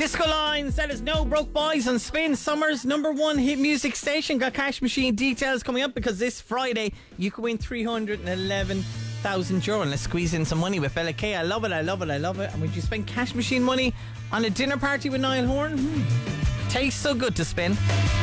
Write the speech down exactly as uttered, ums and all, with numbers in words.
Disco Lines, that is No Broke Boys on Spin, Summer's number one hit music station. Got Cash Machine details coming up because this Friday you can win three hundred eleven thousand euro. And let's squeeze in some money with Bella K. I love it, I love it, I love it. And would you spend Cash Machine money on a dinner party with Niall Horan? Hmm. Tastes so good to spin.